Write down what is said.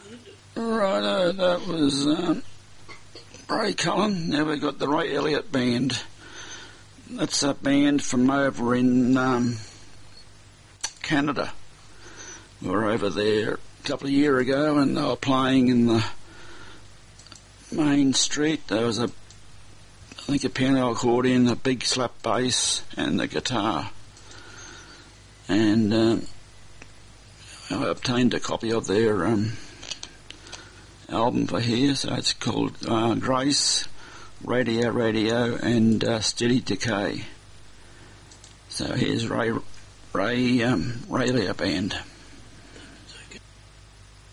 Righto, that was Ray Cullen. Now we've got the Ray Elliott Band. That's a band from over in Canada. We were over there a couple of years ago and they were playing in the main street. There was a piano accordion, a big slap bass and the guitar. And I obtained a copy of their album for here, so it's called Grace, Radio and Steady Decay. So here's Ray Elliott Band.